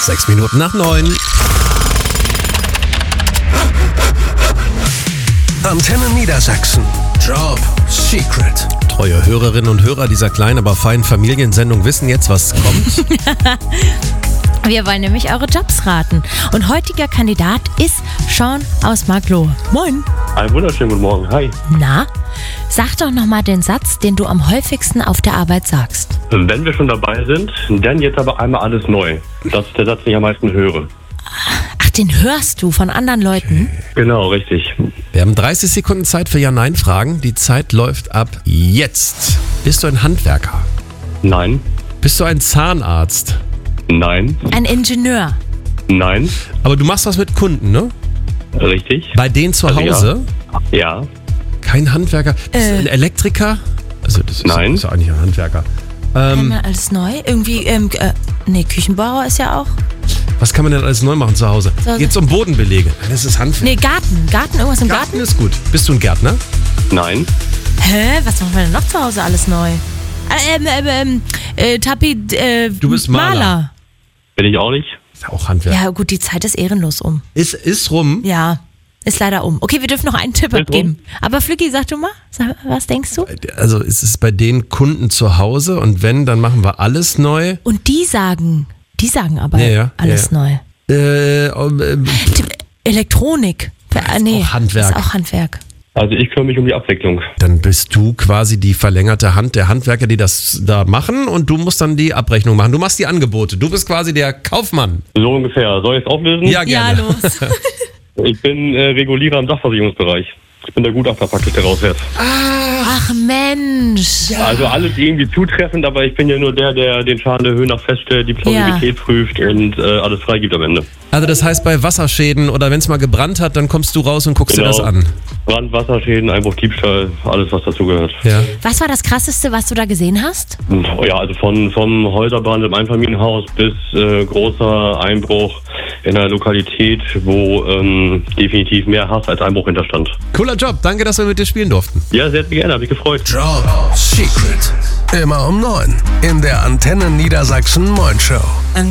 6 Minuten nach 9. Antenne Niedersachsen. Job Secret. Treue Hörerinnen und Hörer dieser kleinen, aber feinen Familiensendung wissen jetzt, was kommt. Wir wollen nämlich eure Jobs raten. Und heutiger Kandidat ist Sean aus Marklohe. Moin. Einen wunderschönen guten Morgen. Hi. Na, sag doch nochmal den Satz, den du am häufigsten auf der Arbeit sagst. Wenn wir schon dabei sind, dann jetzt aber einmal alles neu. Das ist der Satz, den ich am meisten höre. Ach, den hörst du von anderen Leuten? Genau, richtig. Wir haben 30 Sekunden Zeit für Ja-Nein-Fragen. Die Zeit läuft ab jetzt. Bist du ein Handwerker? Nein. Bist du ein Zahnarzt? Nein. Ein Ingenieur? Nein. Aber du machst was mit Kunden, ne? Richtig. Bei denen zu Hause? Ja. Kein Handwerker? Bist du ein Elektriker? Also das ist, Nein. Ist ja eigentlich ein Handwerker. Kann man alles neu? Irgendwie, Küchenbauer ist ja auch. Was kann man denn alles neu machen zu Hause? So. Geht's um Bodenbelege? Das ist Handwerk. Nee, Garten. Garten, irgendwas im Garten? Garten ist gut. Bist du ein Gärtner? Nein. Hä? Was machen wir denn noch zu Hause alles neu? Du bist Maler. Bin ich auch nicht. Ist ja auch Handwerk. Ja, gut, die Zeit ist ehrenlos um. Ist rum. Ja, ist leider um. Okay, wir dürfen noch einen Tipp abgeben. Aber Flücki, sag du mal, was denkst du? Also ist es bei den Kunden zu Hause und wenn, dann machen wir alles neu. Und die sagen aber Ja, alles neu. Elektronik. auch Handwerk. Ist auch Handwerk. Also ich kümmere mich um die Abwicklung. Dann bist du quasi die verlängerte Hand der Handwerker, die das da machen und du musst dann die Abrechnung machen. Du machst die Angebote. Du bist quasi der Kaufmann. So ungefähr. Soll ich es auflösen? Ja, gerne. Ja, los. Ich bin Regulierer im Sachversicherungsbereich. Ich bin der Gutachter praktisch, der rausfährt. Ach Mensch. Also alles irgendwie zutreffend, aber ich bin ja nur der den Schaden der Höhe nach feststellt, die Plausibilität prüft und alles freigibt am Ende. Also das heißt, bei Wasserschäden oder wenn es mal gebrannt hat, dann kommst du raus und guckst dir das an. Brand, Wasserschäden, Einbruch, Diebstahl, alles was dazugehört. Ja. Was war das Krasseste, was du da gesehen hast? Ja, also vom Häuserbrand im Einfamilienhaus bis großer Einbruch in einer Lokalität, wo definitiv mehr Hass als Einbruch hinterstand. Cooler Job. Danke, dass wir mit dir spielen durften. Ja, sehr gerne, hab mich gefreut. Job Secret. Immer um 9 in der Antenne Niedersachsen Morning Show.